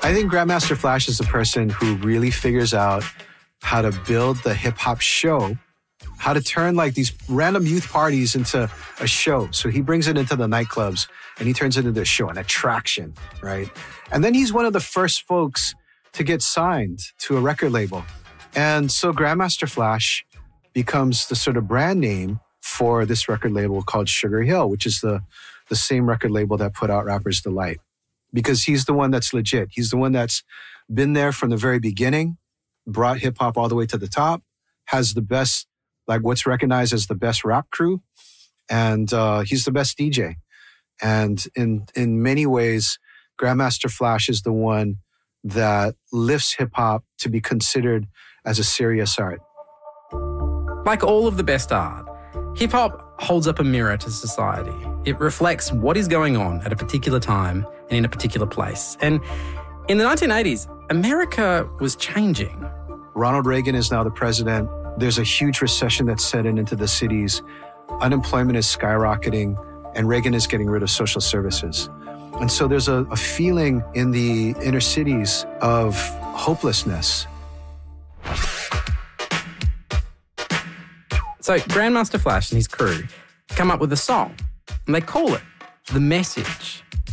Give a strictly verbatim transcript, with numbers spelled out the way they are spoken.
I think Grandmaster Flash is the person who really figures out how to build the hip-hop show, how to turn like these random youth parties into a show. So he brings it into the nightclubs and he turns it into a show, an attraction, right? And then he's one of the first folks to get signed to a record label. And so Grandmaster Flash becomes the sort of brand name for this record label called Sugar Hill, which is the, the same record label that put out Rapper's Delight. Because he's the one that's legit. He's the one that's been there from the very beginning, brought hip-hop all the way to the top, has the best, like what's recognized as the best rap crew, and uh, he's the best D J. And in in many ways, Grandmaster Flash is the one that lifts hip-hop to be considered as a serious art. Like all of the best art, hip-hop holds up a mirror to society. It reflects what is going on at a particular time and in a particular place. And in the nineteen eighties, America was changing. Ronald Reagan is now the president. There's a huge recession that's set in into the cities. Unemployment is skyrocketing, and Reagan is getting rid of social services. And so there's a, a feeling in the inner cities of hopelessness. So Grandmaster Flash and his crew come up with a song, and they call it The Message.